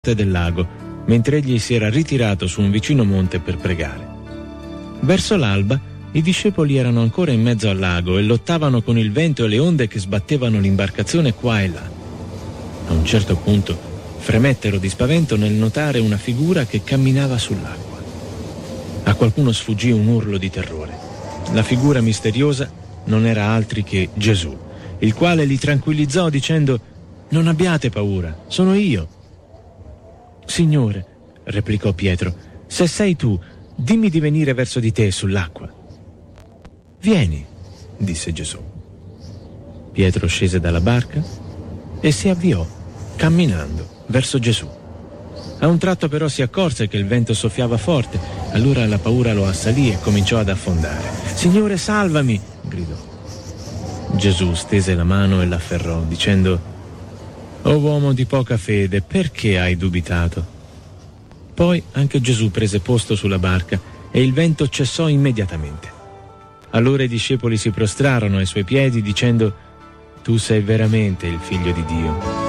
del lago, mentre egli si era ritirato su un vicino monte per pregare. Verso l'alba i discepoli erano ancora in mezzo al lago e lottavano con il vento e le onde che sbattevano l'imbarcazione qua e là. A un certo punto fremettero di spavento nel notare una figura che camminava sull'acqua. A qualcuno sfuggì un urlo di terrore. La figura misteriosa non era altri che Gesù, il quale li tranquillizzò dicendo: «Non abbiate paura, sono io». «Signore», replicò Pietro, «se sei tu, dimmi di venire verso di te sull'acqua». «Vieni», disse Gesù. Pietro scese dalla barca e si avviò, camminando, verso Gesù. A un tratto però si accorse che il vento soffiava forte, allora la paura lo assalì e cominciò ad affondare. «Signore, salvami!» gridò. Gesù stese la mano e l'afferrò, dicendo: «O uomo di poca fede, perché hai dubitato?» Poi anche Gesù prese posto sulla barca e il vento cessò immediatamente. Allora i discepoli si prostrarono ai suoi piedi dicendo: «Tu sei veramente il Figlio di Dio».